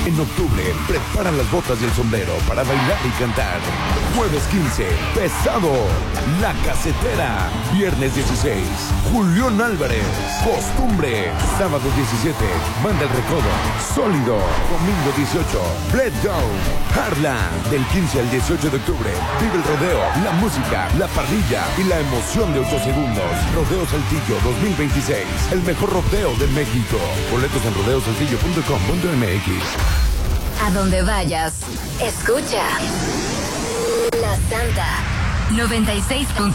En octubre, prepara las botas y el sombrero para bailar y cantar. Jueves 15, Pesado, La Casetera. Viernes 16, Julián Álvarez, Costumbre. Sábado 17, Banda El Recodo, Sólido. Domingo 18, Bread Down, Harlan. Del 15 al 18 de octubre, vive el rodeo, la música, la parrilla y la emoción de 8 segundos. Rodeo Saltillo 2026, el mejor rodeo de México. Boletos en rodeosaltillo.com.mx. A donde vayas, escucha La Santa 96.